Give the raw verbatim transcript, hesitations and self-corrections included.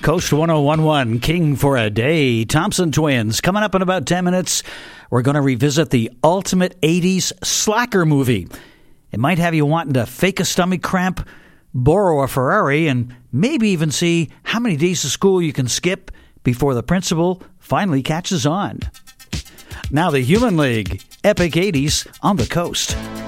Coast one oh one one, King for a Day. Thompson Twins. Coming up in about ten minutes, we're going to revisit the ultimate eighties slacker movie. It might have you wanting to fake a stomach cramp, borrow a Ferrari, and maybe even see how many days of school you can skip before the principal finally catches on. Now the Human League, Epic eighties on the Coast.